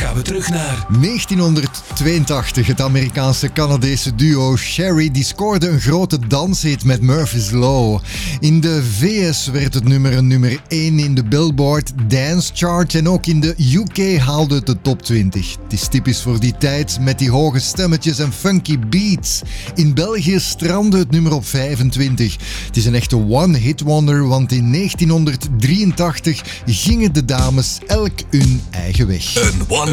gaan we terug naar 1982. Het Amerikaanse-Canadese duo Sherry die scoorde een grote danshit met Murphy's Law. In de VS werd het nummer nummer 1 in de Billboard Dance Chart en ook in de UK haalde het de top 20. Het is typisch voor die tijd met die hoge stemmetjes en funky beats. In België strandde het nummer op 25. Het is een echte one-hit wonder, want in 1983 gingen de dames elk hun eigen weg. een one